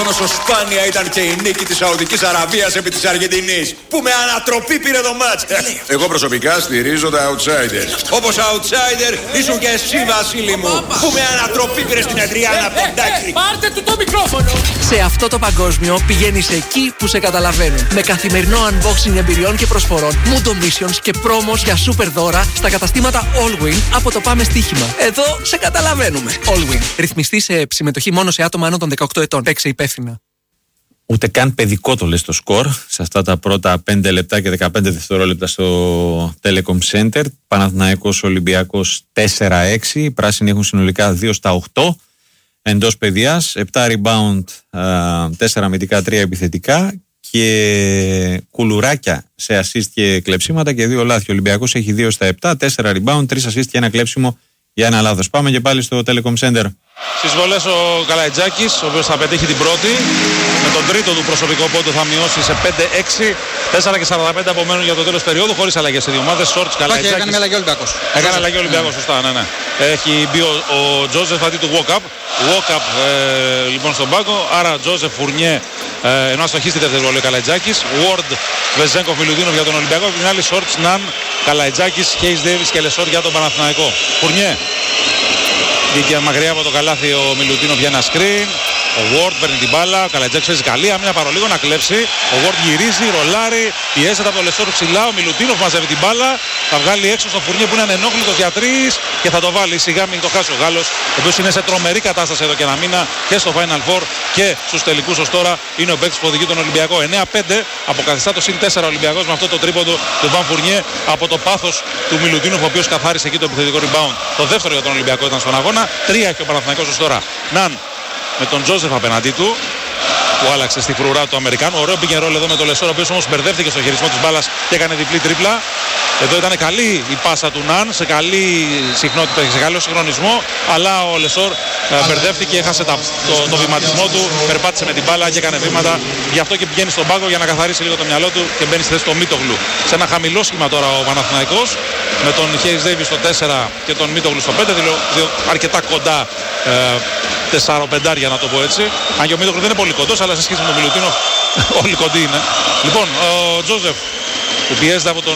όσο σπάνια ήταν και η νίκη της Σαουδικής Αραβίας επί της Αργεντινής, που με ανατροπή πήρε το μάτς. Εγώ προσωπικά στηρίζω τα outsider. Όπως outsider ήσουν και εσύ, Βασίλη μου, που με ανατροπή πήρε στην Adriana Πεντάκη. Πάρτε του το μικρόφωνο. Σε αυτό το παγκόσμιο πηγαίνεις εκεί που σε καταλαβαίνουν. Με καθημερινό unboxing εμπειριών και προσφορών, Mundo Missions και πρόμος για super δώρα στα καταστήματα Allwin από το Πάμε Στοίχημα. Εδώ σε καταλαβαίνουμε. Allwin. Ρυθμιστή σε συμμετοχή μόνο σε άτομα άνω των 18 ετών. Παίξε υπεύθυνα. Ούτε καν παιδικό το λες το σκορ σε αυτά τα πρώτα 5 λεπτά και 15 δευτερόλεπτα στο Telecom Center. Παναθηναϊκός Ολυμπιακός 4-6. Οι πράσινοι έχουν συνολικά 2-8 εντός παιδιάς, 7 rebound, 4 αμυντικά, 3 επιθετικά και κουλουράκια σε assist και κλεψίματα και 2 λάθη. Ο Ολυμπιακός έχει 2-7, 4 rebound, 3 assist και 1 κλέψιμο για ένα λάθος. Πάμε και πάλι στο Telecom Center. Στις βολές ο Καλαϊτζάκης, ο οποίος θα πετύχει την πρώτη. Με τον τρίτο του προσωπικό πόντο θα μειώσει σε 5-6. 4-45 απομένουν για το τέλος περίοδου, χωρίς αλλαγές σε δύο ομάδες. Σόρτς, Καλαϊτζάκης. Έκανε αλλαγή ο Ολυμπιακός. Έκανε αλλαγή ο Ολυμπιακός, σωστά, ναι. Έχει μπει ο Τζόζεφ αντί του Walkup. Walkup λοιπόν στον πάγκο. Άρα Τζόζεφ, Φουρνιέ, ενώ αστοχεί στη δεύτερη βολή ο Καλαϊτζάκης. Ward, Βεζέγκοφ, Μιλουτίνοφ για τον Ολυμπιακό. Την άλλη Σόρτς, Ναν, Καλαϊτζάκης, Χέις Ντέιβις και Λεσόρ για τον Παναθηναϊκό. Φουρνιέ. Βγήκε μακριά από το καλάθι ο Μιλουτίνοφ για ένα screen. Ο Ward παίρνει την μπάλα. Ο Καλαϊτζάκης παίζει καλή άμυνα, παρολίγο να κλέψει. Ο Ward γυρίζει, ρολάρει, πιέζεται από το Λεσόρ ψηλά. Ο Μιλουτίνοφ μαζεύει την μπάλα. Θα βγάλει έξω στο Φουρνιέ που είναι ανενόχλητος για 3 και θα το βάλει σιγά, μην το χάσει ο Γάλλος, ο οποίος είναι σε τρομερή κατάσταση εδώ και ένα μήνα και στο Final Four και στους τελικούς ως τώρα. Είναι ο παίκτης που οδηγεί τον Ολυμπιακό. 9-5, αποκαθιστά το συν 4 Ολυμπιακός με αυτό το τρίποντο του Βαν Φουρνιέ από το πάθος του Μιλουτίνοφ, ο οποίος καθάρισε εκεί το επιθετικό rebound. Το δεύτερο για τον Ολυμπιακό ήταν στον αγώνα. 3 έχει ο Παναθηναϊκός ως τώρα. Ναν με τον Τζόζεφ απέναντί του, που άλλαξε στη φρουρά του Αμερικάνου. Ωραίο πήγε ρόλο εδώ με τον Λεσόρ, ο οποίος όμως μπερδεύτηκε στο χειρισμό της μπάλας και έκανε διπλή τρίπλα. Εδώ ήταν καλή η πάσα του Ναν, σε καλή συχνότητα και σε καλό συγχρονισμό, αλλά ο Λεσόρ μπερδεύτηκε, έχασε το βηματισμό του, περπάτησε με την μπάλα και έκανε βήματα. Γι' αυτό και πηγαίνει στον πάγκο για να καθαρίσει λίγο το μυαλό του και μπαίνει στη θέση του Μίτογλου. Σε ένα χαμηλό σχήμα τώρα ο Παναθηναϊκός, με τον Χέις Ντέιβις στο 4 και τον Μίτογλου στο 5, αρκετά κοντά 4-5, να το πω έτσι. Αν και ο Μίτογλου δεν είναι πολύ κοντός, αλλά σε σχέση με τον Μιλουτίνοφ όλοι κοντοί είναι. Λοιπόν, ο Τζόζεφ που πιέζεται από τον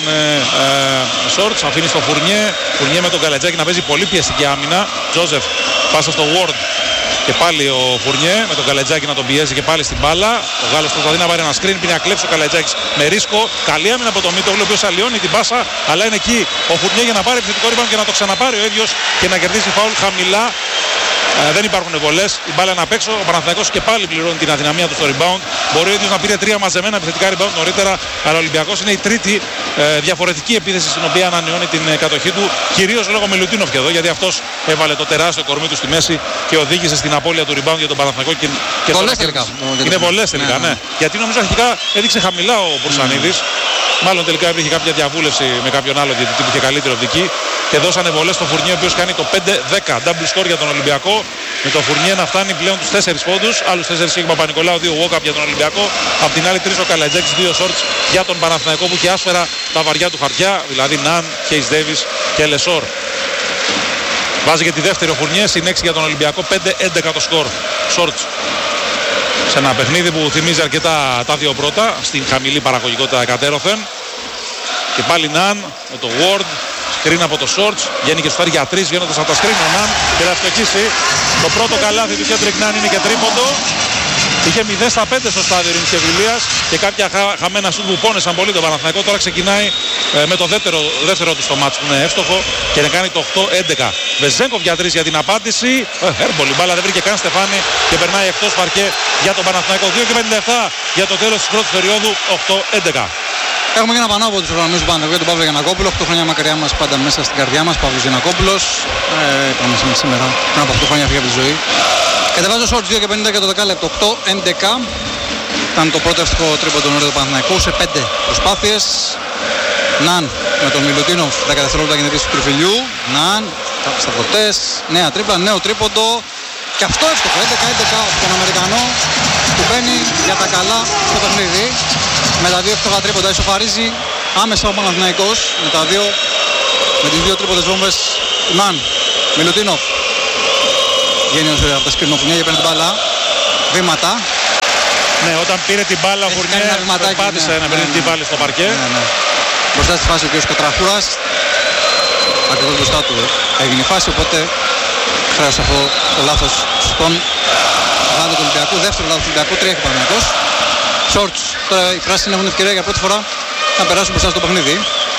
Σόρτς, αφήνει στο Φουρνιέ με τον Καλαϊτζάκη να παίζει πολύ πιεστική άμυνα. Τζόζεφ, πάσα στο Ward και πάλι ο Φουρνιέ με τον Καλαϊτζάκη να τον πιέζει και πάλι στην μπάλα. Ο Γάλλος προσπαθεί να πάρει ένα screen, πει να κλέψει ο Καλαϊτζάκης με ρίσκο. Καλή άμυνα από τον Μίτογλου, ο οποίος αλλοιώνει την πάσα, αλλά είναι εκεί ο Φουρνιέ για να πάρει επιθετικό rebound και να το ξαναπάρει ο ίδιος και να κερδίσει φάουλ χαμηλά. Δεν υπάρχουν βολές, η μπάλα είναι απ' έξω. Ο Παναθηναϊκός και πάλι πληρώνει την αδυναμία του στο rebound. Μπορεί ο ίδιος να πήρε 3 μαζεμένα επιθετικά rebound νωρίτερα, αλλά ο Ολυμπιακός είναι η τρίτη διαφορετική επίθεση στην οποία ανανεώνει την κατοχή του. Κυρίως λόγω Μιλουτίνοφ και εδώ, γιατί αυτός έβαλε το τεράστιο κορμί του στη μέση και οδήγησε στην απώλεια του rebound για τον Παναθηναϊκό. Βολές τελικά. Είναι βολές τελικά, ναι. Γιατί νομίζω αρχικά έδειξε χαμηλά ο Μπουρσανίδης. Μάλλον τελικά υπήρχε κάποια διαβούλευση με κάποιον άλλο διαιτητή που είχε καλύτερη οπτική και δώσανε βολές στο Φουρνιέ, ο οποίος κάνει το 5-10. Double score για τον Ολυμπιακό. Με το Φουρνιέ να φτάνει πλέον τους 4 πόντους. Άλλους 4 έχει ο Παπα-Νικολάου, 2 Walkup για τον Ολυμπιακό. Απ' την άλλη 3 ο Καλαϊτζάκης, 2 Shorts για τον Παναθηναϊκό που έχει άσφαιρα τα βαριά του χαρτιά. Δηλαδή Ναν, Χέις Ντέιβις και Λεσόρ. Βάζει και τη δεύτερη ο Φουρνιέ, συν 6 για τον Ολυμπιακό. 5-11 το σκορ. Shorts. Σε ένα παιχνίδι που θυμίζει αρκετά τα δύο πρώτα, στην χαμηλή παραγωγικότητα εκατέρωθεν. Και πάλι Ναν με το Ward, screen από το Shorts, βγαίνει και στάρει για 3 βγαίνοντας από τα screen ο Ναν και θα φτωχίσει. Το πρώτο καλάθι του Κέντρικ Ναν είναι και τρίποντο. Είχε 0-5 στο στάδιο Ειρήνης και Ευηλίας και κάποια χαμένα σουτ που πόνεσαν πολύ τον Παναθηναϊκό. Τώρα ξεκινάει με το δεύτερο του στο μάτς που είναι εύστοχο και να κάνει το 8-11. Βεζέγκοφ για 3 για την απάντηση. Έρμπολη μπάλα δεν βρήκε καν Στεφάνη και περνάει εκτός παρκέ για τον Παναθηναϊκό. 2:57 για το τέλος της πρώτης περίοδου. 8-11. Έχουμε και ένα πανό από τους οργανωμένους του Παναθηναϊκού, τον Παύλο Γιαννακόπουλο. 8 χρόνια μακριά μας, πάντα μέσα στην καρδιά μας. Παύλος Γιαννακόπουλος. Είπαμε σήμερα, πριν από 8 χρόνια φύγει από τη ζωή. Κατεβάζει ο Shorts 2:50 για το δεκάλεπτο. 8-11. Ήταν το πρώτο ευτυχό τρίποντο νωρίτερα του Παναθηναϊκού σε 5 προσπάθειες. Ναν με τον Μιλουτίνοφ 10 δευτερόλεπτα γεννητής του τριφυλιού. Ναν, σταυρωτές, νέα τρίπλα, νέο τρίποντο. Και αυτό εύστοχο, 11-11 από τον Αμερικανό που μπαίνει για τα καλά στο παιχνίδι. Με τα 2 εύστοχα τρίποντα ισοφαρίζει άμεσα ο Παναθηναϊκός με τις 2 τρίποντες βόμβες του Ναν. Μιλουτίνοφ. Βγαίνει από τα σκρινοπνιά και παίρνει την μπάλα. Βήματα. Ναι, όταν πήρε την μπάλα ο Φουρνιέ, πάτησε να πήρε την μπάλα στο παρκέ. Ναι. Μπροστά στη φάση ο κ. Κατραχούρας, ακριβώς μπροστά του έγινε η φάση, οπότε χρέωσε αυτό το λάθος στον γάδο του Ολυμπιακού. Δεύτερο λάθος του Ολυμπιακού, 3 έχει Παναθηναϊκός. Shorts, τώρα οι πράσινοι έχουν ευκαιρία για πρώτη φορά να περάσουν μπροστά στο παιχνίδι.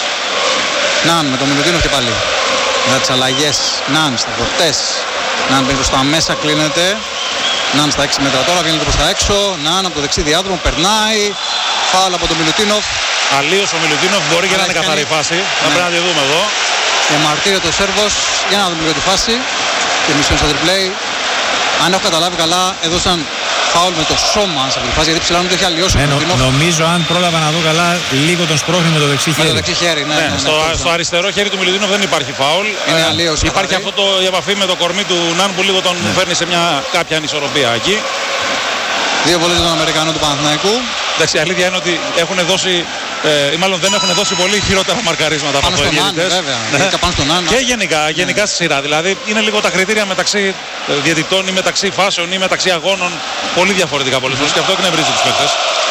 Ναν με τον Μιλουτίνοφ και πάλι. Μετά τις αλλαγές, Ναν στα φορτές. Ναν μπαίνει προς τα μέσα, κλείνεται. Ναν στα 6 μέτρα τώρα, βγαίνει προς τα έξω. Ναν από το δεξί διάδρομο, περνάει. Φάουλ από τον Μιλουτίνοφ. Αλλίως ο Μιλουτίνοφ μπορεί και να είναι καθαρή φάση. Θα πρέπει να τη δούμε εδώ. Διαμαρτύρεται ο Σέρβος. Για να δούμε λίγο τη φάση. Και μισόν στο τριπλέι. Αν έχω καταλάβει καλά, έδωσαν φάουλ με το σώμα σε αυτή τη φάση, γιατί ψηλά το έχει αλλοιώσει. Νομίζω, αν πρόλαβα να δω καλά, λίγο τον σπρώχνει με το δεξί χέρι. Με το δεξί χέρι, ναι. Στο αριστερό χέρι του Μιλουτίνοφ δεν υπάρχει φάουλ. Είναι αλλίωση. Υπάρχει αυτό η επαφή με το κορμί του Ναν που λίγο τον φέρνει σε μια κάποια ανισορροπία εκεί. Δύο βολές των Αμερικανών του Παναθηναϊκού. Εντάξει, η αλήθεια είναι ότι έχουν δώσει, ή μάλλον δεν έχουν δώσει πολύ χειρότερα μαρκαρίσματα πάνω από στον Ναν, βέβαια. Ναι. Πάνω στον Ναν. Και γενικά στη σειρά. Δηλαδή είναι λίγο τα κριτήρια μεταξύ διαιτητών ή μεταξύ φάσεων ή μεταξύ αγώνων πολύ διαφορετικά πολλές φορές και αυτό εκνευρίζει τους παίκτες.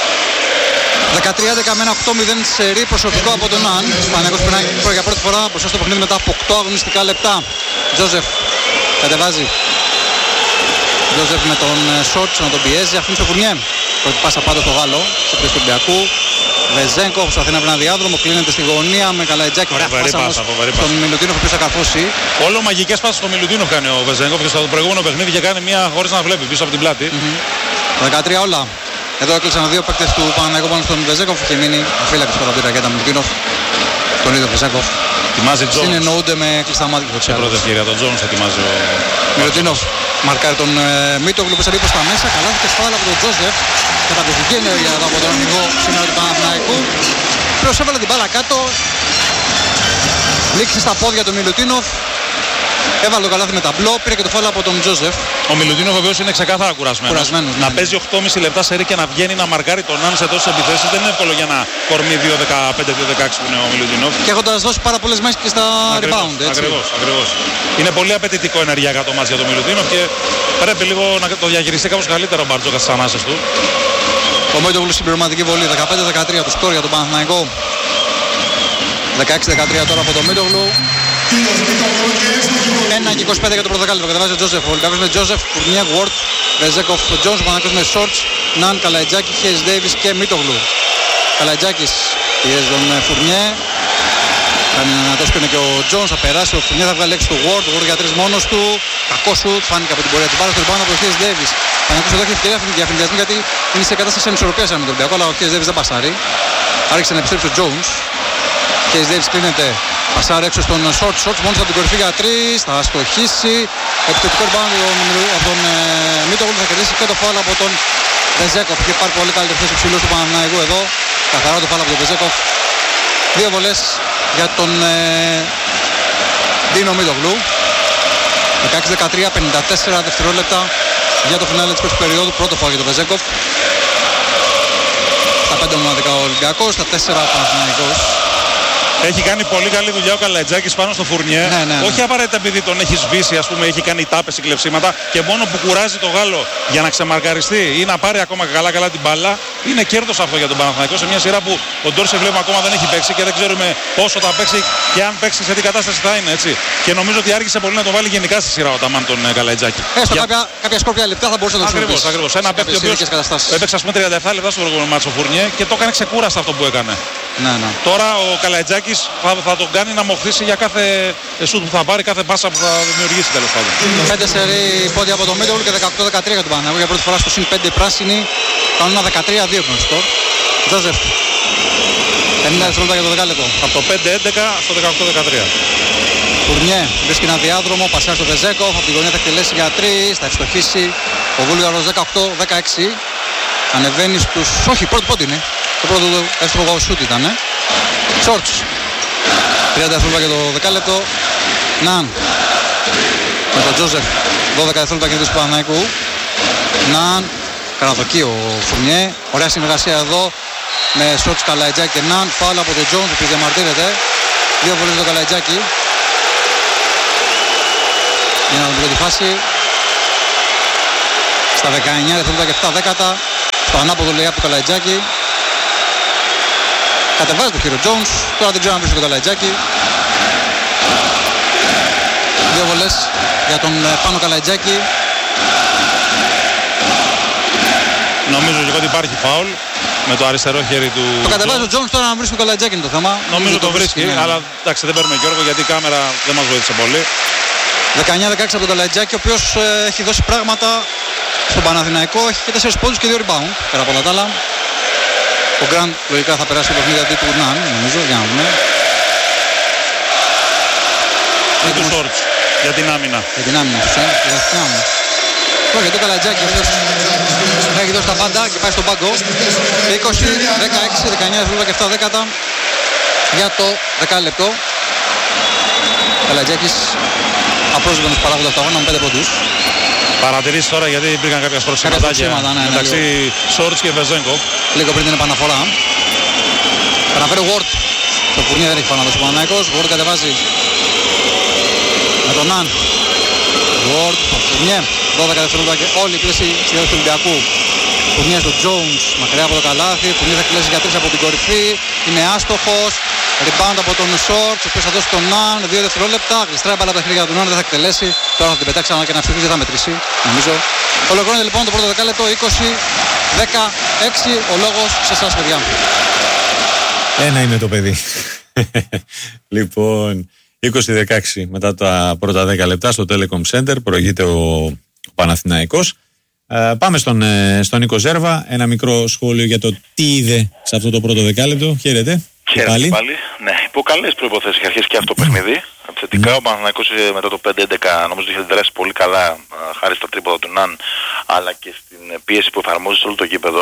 13-11 με ένα 8-0 σε ρί προσωπικό από τον Ναν. Ο Παναθηναϊκός περνάει για πρώτη φορά μπροστά στο παιχνίδι μετά από 8 αγωνιστικά λεπτά. Τζόζεφ κατεβάζει. Τζόζεφ με τον Σόρτς να τον πιέζει, αφήνει στο Φουρνιέ. Πρώτη πάσα πάντα στο Γάλλο, στο πλαίσιο του Ολυμπιακού. Βεζέγκο προσπαθεί να βρει ένα διάδρομο, κλείνεται στη γωνία με Καλαϊτζάκη. Ωραία πάσα στον Μιλουτίνοφ που θα καρφώσει. Όλο μαγικές πάσες στο Μιλουτίνοφ κάνει ο Βεζέγκο και στο προηγούμενο παιχνίδι και κάνει μία χωρίς να βλέπει πίσω από την πλάτη. 13 όλα. Εδώ έκλεισαν δύο παίκτες του Παναθηναϊκού πάνω στον Βεζέγκοφ και μείνει αφύλακτος παραπέρα για τον Μιλουτίνοφ. Τον ίδιο Βεζέγκοφ. Ετοιμάζει Τζόνς. Συνεννοούνται με κλειστά μάτια. Σε πρώτη ευκαιρία τον Τζόνς ετοιμάζει ο Μιλουτίνοφ. Μαρκάρει τον Μίτογλου που σε προς τα μέσα. Καλά και σφάλα από τον Τζόζεφ. Καταπληκτική ενέργεια εδώ από τον αρχηγό σήμερα του Παναθηναϊκού. Ποιος έβαλε την μπάλα κάτω. Λήξει στα πόδια του Μιλουτίνοφ. Έβαλε το καλάθι με ταμπλό, πήρε και το φάουλ από τον Τζόζεφ. Ο Μιλουτίνοφ βεβαίως είναι ξεκάθαρα κουρασμένος. Να παίζει 8,5 λεπτά σε ρί και να βγαίνει να μαρκάρει τον Ναν σε τόσες επιθέσεις δεν είναι εύκολο για να κορμί 2-15-2-16 που είναι ο Μιλουτίνοφ. Και έχοντας δώσει πάρα πολλές μέσεις και στα rebound. Ακριβώς. Είναι πολύ απαιτητικό ενεργειακά το μάτς για τον Μιλουτίνοφ και πρέπει λίγο να το διαχειριστεί κάπως καλύτερα ο Μπαρτζόκας στις ανάσες του. Ο Μίτογλου συμπληρωματική βολή 15-13 το σκορ για τον Παναθηναϊκό. 16-13 τώρα από τον Μίτογλου. 1-25 για το πρωτοκάλυπτο. Κατεβάζει ο Τζόζεφ. Ο Ολυμπιακός με Τζόζεφ, Φουρνιέ, Γουόρτ, Βεζέκοφ, Τζόνς. Ο Παναθηναϊκός με Σόρτς, Ναν, Καλαϊτζάκη, Χέις Ντέιβις και Μίτογλου. Καλαϊτζάκης πιέζει τον Φουρνιέ. Κάνει να το σκρίνει και ο Τζόνς. Θα περάσει. Ο Φουρνιέ θα βγάλει έξω του Γουόρτ. Ο Γουόρτ για 3 μόνος του. Κακό σουτ. Φάνηκε από την πορεία του. Πάρα στο πάνω από τον Χέις Ντέιβις. Ο Παναθηναϊκός εδώ έχει ευκαιρία διαφημιδιασμού γιατί είναι σε κατάσταση ανισορροπίας με τον Ολυμπιακό. Αλλά ο Χέις Ντέιβις δεν πασάρει. Άρχισε να επιστρέψει ο Τζόνς. Χέις Ντέιβις κλείνεται. Πασάρει έξω στον Σόρτς. Σόρτς μόνος από την κορυφή για 3. Θα στοχίσει. Επιθετικό rebound από τον Μίτογλου. Θα κερδίσει και το φάουλ από τον Βεζέκοφ. Είχε πάρει πολύ καλύτερη θέση ψηλού του Παναθηναϊκού εδώ. Καθαρά το φάουλ από τον Βεζέκοφ. Δύο βολές για τον Ντίνο Μίτογλου. 16-13, 54 δευτερόλεπτα για το φινάλε της πρώτης περίοδου. Πρώτο φάουλ για τον Βεζέκοφ. Στα 5 μοναδικά ο Ολυμπιακός, στα 4 ο Παναθηναϊκός. Έχει κάνει πολύ καλή δουλειά ο Καλαϊτζάκης πάνω στο Φουρνιέ. Ναι. Όχι απαραίτητα επειδή τον έχει σβήσει, ας πούμε, έχει κάνει τάπες ή κλεψίματα και μόνο που κουράζει το Γάλλο για να ξεμαρκαριστεί ή να πάρει ακόμα καλά την μπάλα. Είναι κέρδος αυτό για τον Παναθηναϊκό σε μια σειρά που ο Ντόρσε βλέπουμε ακόμα δεν έχει παίξει και δεν ξέρουμε πόσο θα παίξει και αν παίξει σε τι κατάσταση θα είναι, έτσι. Και νομίζω ότι άργησε πολύ να το βάλει γενικά στη σειρά ο Ταμάν τον Καλαϊτζάκη. Έστω κάποια σκόρπια λεπτά θα μπορούσε να το χρησιμοποιήσει. Ακριβώς. Ένα παίκτη ο οποίος έπαιξε, ας πούμε, 37 λεπτά στο προηγούμενο μάτσο Φουρνιέ και το έκανε ξεκούραστα αυτό που έκανε. Ναι. Τώρα ο Καλαϊτζάκης θα τον κάνει να μοχθήσει για κάθε σουτ που θα πάρει, κάθε πάσα που θα δημιουργήσει τέλος πάντων. 5 σερί πόδια από το Μίτογλου και 18-13 για τον Παναθηναϊκό. Για πρώτη φορά στο συν 5 πράσινοι. Κάνουν ένα 13-2 με το σκορ. Τζόζεφ. 50 δευτερόλεπτα για το δεκάλεπτο. Από το 5-11 στο 18-13. Φουρνιέ βρίσκει ένα διάδρομο, πασάρει στο Βεζέκοφ. Από τη γωνία θα εκτελέσει για 3. Θα ευστοχίσει ο Βούλγαρος 18-16. Ανεβαίνει στους. Όχι, πρώτο πόντι είναι. Το πρώτο εύστοχο σουτ ήταν. Σόρτς. 30 δευτερόλεπτα για το δεκάλεπτο. Ναν. Με τον Τζόζεφ. 12 δευτερόλεπτα κερδίσει του Παναθηναϊκού. Ναν. Καραδοκεί ο Φουρνιέ. Ωραία συνεργασία εδώ. Με Σόρτς, Καλαϊτζάκη και Ναν. Φάουλ από τον Τζόνς που διαμαρτύρεται. Δύο βολές το Καλαϊτζάκη. Για να δούμε τη φάση. Στα 19 δευτερόλεπτα και 7 δέκατα. Στο ανάποδο λέει από το Καλαϊτζάκη. Κατεβάζει το Χίρο Jones. Τώρα δεν ξέρω αν βρίσκει το Καλαϊτζάκη. Δύο βολές για τον Πάνο Καλαϊτζάκη. Νομίζω και ότι υπάρχει φάουλ με το αριστερό χέρι του. Το κατεβάζει ο Jones τώρα να βρίσκει το Καλαϊτζάκη είναι το θέμα. Νομίζω το βρίσκει, ναι. Αλλά εντάξει, δεν παίρνουμε Γιώργο γιατί η κάμερα δεν μας βοήθησε πολύ. 19-16 από τον Καλαϊτζάκη, ο οποίος έχει δώσει πράγματα στον Παναθηναϊκό. Έχει και 4 πόντους και 2 rebound. Πέρα από όλα τα άλλα. Ο Γκραντ λογικά θα περάσει το παιχνίδι αντί του Ναν, νομίζω, για να δούμε. Και του Σόρτς για την άμυνα. Για την άμυνα, γιατί ο Καλαϊτζάκη έχει δώσει τα πάντα και πάει στον πάγκο. 20, 16, 19 δευτερόλεπτα και 7 δέκατα για το 10 λεπτό. Καλαϊτζάκης απρόσδεκτο με τους παράγοντες του αγώνα με 5 πόντους. Παρατηρήσει τώρα γιατί υπήρχαν κάποια σπροξηματάκια μεταξύ Σόρτς και Βεζέγκοφ. Λίγο πριν την επαναφορά. Αναφέρει ο Ward. Το Φουρνιέ δεν έχει πάνω να δώσει ο Παναθηναϊκός. Ward κατεβάζει με τον Ναν. Ward, το Φουρνιέ. 12 δευτερόλεπτα και όλη η πίεση στη διάρκεια του Ολυμπιακού. Φουρνιέ στο Jones, μακριά από το καλάθι. Φουρνιέ θα κλέσει για 3 από την κορυφή. Είναι άστοχος. Rebound από τον Σόρτς, ο οποίος θα δώσει τον Ναν. 2 δευτερόλεπτα. Γλιστράει μπάλα από τα χέρια του Ναν, δεν θα εκτελέσει. Τώρα θα την πετάξει ξανά και να ψηφίσει, δεν θα μετρήσει. Νομίζω. Ολοκληρώνεται λοιπόν το πρώτο δεκάλεπτο. 20-16. Ο λόγος σε εσάς, παιδιά. Ένα είναι το παιδί. Λοιπόν, 20-16 μετά τα πρώτα 10 λεπτά στο Telecom Center προηγείται ο Παναθηναϊκός. Πάμε στον Νίκο Ζέρβα. Ένα μικρό σχόλιο για το τι είδε σε αυτό το πρώτο δεκάλεπτο. Χαίρετε. Χαίρετε πάλι. Ναι, υπό καλές προϋποθέσεις είχε αρχίσει και αυτό το παιχνίδι. Θετικά ο Παναθηναϊκός μετά το 5-11 νομίζω είχε δράσει πολύ καλά χάρη στα τρίποδα του Ναν αλλά και στην πίεση που εφαρμόζει σε όλο το γήπεδο.